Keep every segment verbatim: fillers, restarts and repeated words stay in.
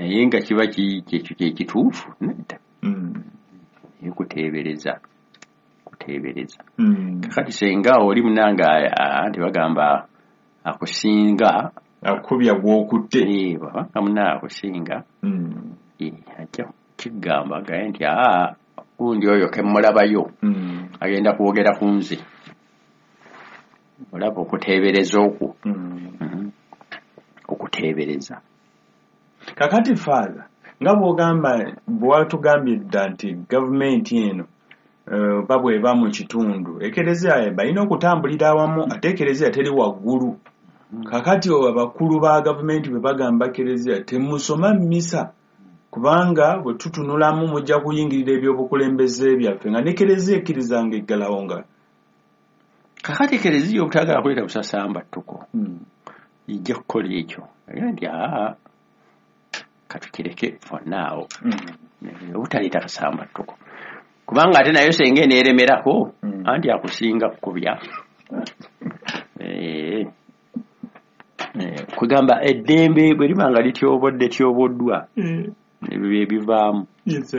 naye nga kiba kituufu nedda kuteebereza kuteebereza kakati senga oli munanga anti bagamba akusinga akubya bwokutte eh baba muna akusinga eh ajja kigamba gaye nti ah kundi oyo kemmulabayo agenda kwogera kunze olaba okuteebereza okwo okuteebereza kakati father nga bwogamba bwatugambye dda nti gavumenti eno uh, babwe eba mu kitundu ekereziya balina okutambulira awamu ate ekereziya teri waggulu kakati abakulu ba gavumenti bwe bagamba ekereziya temusoma misa kubanga bwe tutunulamu mujja kuyingirira ebyobukulembeze byaffe nga nekereziya ekkirizanga eggalawo nga kakati ekereziya obutagala kuleta busasamba ttuko ijja kukola ekyo nti aa katukireke for now obutaleeta kasamba ttuko kubanga ate nayo senga eneeremerako anti akusinga kukubya kugamba eddembe bwe liba nga lityobodde tyoboddwa ebyo ebivaamu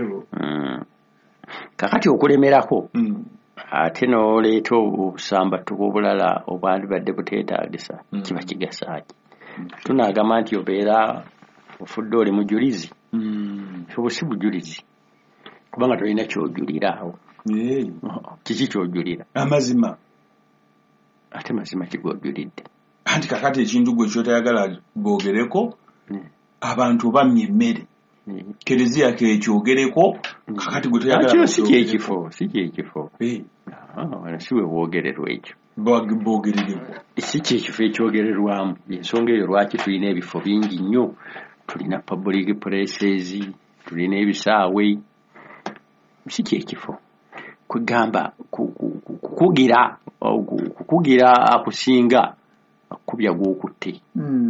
kakati okulemerako ate n'oleeta obusamba ttuko obulala obwandibadde buteetaagisa kiba kigasaaki tunaagamba nti obeera ofudde oli mujulizi obo si bujulizi kubanga tolina kyojulira awo kiki kyojulira amazima ate mazima kigojulidde anti kakati ekintu gwe kyotayagala boogereko abantu bamye emmere kereziya kekyogereko kakati gwe toyagala si kyekifo si kyekifo siwe bwogererwa ekyo boogerereko si kyekifo ekyogererwamu ensonga eyo lwaki tulina ebifo bingi nnyo tulina public places tulina ebisaawe si kyekifo kugamba kukugira kukugira akusinga akubya gwokutte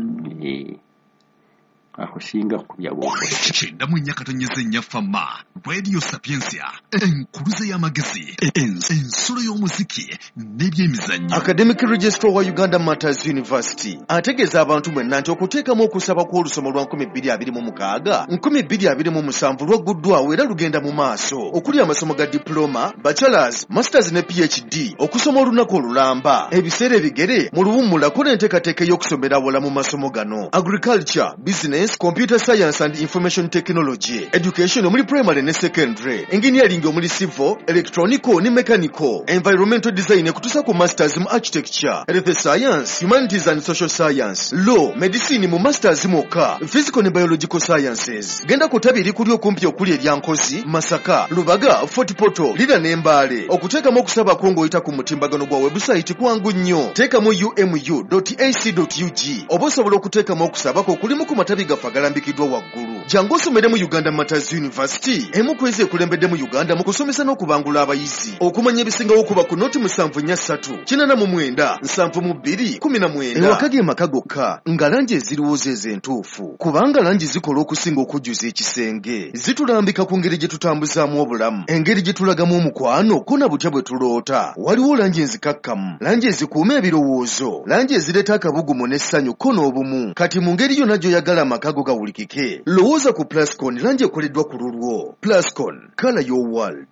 akusinga kubya gwokutte ndamu nyakatonyeze nyafama Radio Sapiensia enkuluze y'amagezi ensolo y'omuziki n'ebyemizannyo. Academic Registrar wa Uganda Matters University ategeeza abantu mwenna nti okuteekamu okusaba kw'olusoma lwa nkumi bbiri abiri mu mukaaga nkumi bbiri abiri mu musanvu lwagguddwawo era lugenda mu maaso okuli amasomo ga diploma, bachelors, masters ne P H D okusoma olunaku olulamba ebiseera ebigere mu luwummulako n'enteekateeka y'okusomera awala mu masomo gano agriculture, business, computer science and information technology, education omuli primary ne secondary, engineering omuli civil, electronical ne mechanical, environmental design ekutusa ku masters mu architecture, health science, humanities and social science, law, medicine mu masters mwokka, physical ne biological sciences. Genda ku ttabi erikuli okumpi okuli eryankozi, Masaka, Lubaga, Fort Portal, Lira n'Embaale. Okuteekamu okusaba kw'ong'oyita ku mutimbagano gwa website kwangu nnyo. Teekamu u m u dot a c dot u g oba osobola okuteekamu okusaba kwo kulimu ku matabi gaffe agalambikiddwa waggulu. Jangu osomere mu Uganda Matters University, emu kwezi ekulembedde mu Uganda mu kusomesa n'okubangula abayizi. Okumanya ebisingawo okuba ku noti musanvu nnya ssatu kinana mu mwenda nsanvu mu bbiri kumi na mwenda. Ewaka ge maka gokka nga langi eziriwooza ez'entuufu kubanga langi zikola okusinga okujjuza ekisenge. Zitulambika ku ngeri gye tutambuzaamu obulamu, engeri gye tulagamu omukwano ko na butya bwe tuloota. Waliwo langi enzikakkamu, langi ezikuuma ebirowoozo, langi ezireeta akabugumu n'essanyu ko n'obumu. Kati mu ngeri yonna gy'oyagala amaka go gawulikike, lowooza ku Plascon, langi ekoleddwa ku lulwo. Plascon, color your world.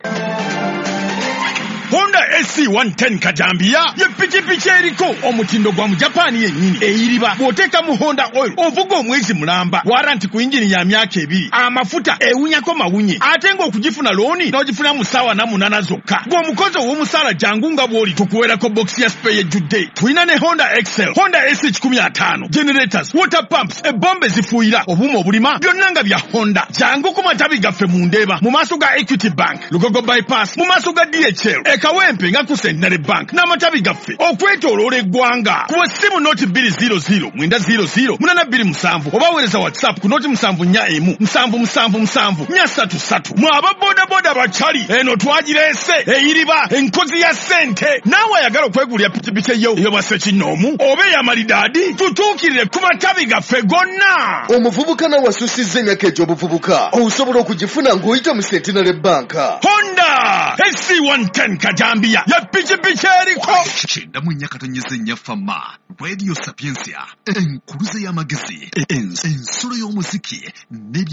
Honda S C one ten Kajambia ye pikipiki eriko omutindo gwa mu Japan yennyini eyiriba bw'oteeka mu Honda oil ovuga omwezi mulamba waranti ku injini ya myaka ebiri amafuta ewunyako mawunye ate ng'okugifuna looni n'ogifuna mu ssaawa na munana zokka ng'omukozi ow'omusaala jangu nga bw'oli tukuweerako bokisi ya spare ejjudde. Tulina ne Honda Excel, Honda S kikumi ataano, generators, water pumps, ebbomba ezifuuyira, obuuma obulima byonna nga bya Honda. Jangu ku matabi gaffe mu Ndeeba mu maaso ga Equity Bank, Lugogo bypass mu maaso ga D H L, Kawempe nga ku Centenary Bank n'amatabi gaffe okwetooloola eggwanga. Ku ssimu noti bbiri zero zero mwenda zero zero munana bbiri musanvu oba weereza WhatsApp ku noti musanvu nnya emu musanvu musanvu musanvu nnya ssatu ssatu. Mwe ababoodaboda bakyali eno twagireese eyiriba enkozi ya ssente. Naawe ayagala okwegulira pikipiki eyo ey'obwa Ssekinnoomu oba ey'amalidaadi tutuukirire ku matabi gaffe gonna. Omuvubuka nawasuusizza emyaka egy'obuvubuka osobola okugifuna ng'oyita mu Centenary Bank. Honda S C one ten Kajambia ya pikipiki eriko Kyenda mu nyakatonyeze nnyafama Radio Sapiensia enkuluze y'amagezi ensolo y'omuziki n'ebya